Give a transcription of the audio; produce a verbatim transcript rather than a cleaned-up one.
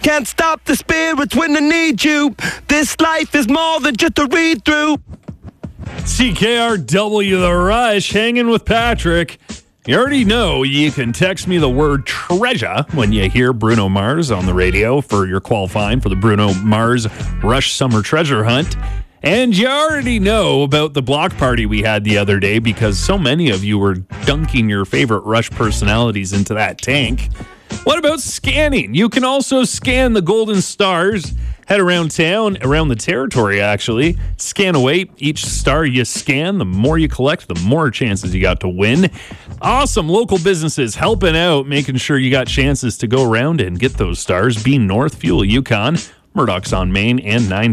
can't stop the spirits when they need you. This life is more than just a read-through. C K R W The Rush, hanging with Patrick. You already know you can text me the word treasure when you hear Bruno Mars on the radio for your qualifying for the Bruno Mars Rush Summer Treasure Hunt. And you already know about the block party we had the other day because so many of you were dunking your favorite Rush personalities into that tank. What about scanning? You can also scan the golden stars. Head around town, around the territory, actually. Scan away. Each star you scan, the more you collect, the more chances you got to win. Awesome local businesses helping out, making sure you got chances to go around and get those stars. Beam North, Fuel Yukon, Murdoch's on Main, and nine